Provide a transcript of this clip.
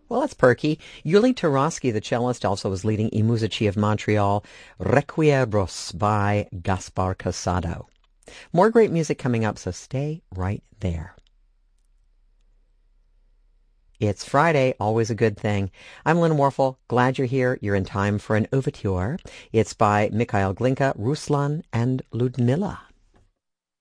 Well, that's perky. Yuli Tarosky, the cellist, also was leading I Musici of Montreal, Requiebros by Gaspar Casado. More great music coming up, so stay right there. It's Friday, always a good thing. I'm Lynn Warfel. Glad you're here. You're in time for an overture. It's by Mikhail Glinka, Ruslan, and Ludmilla.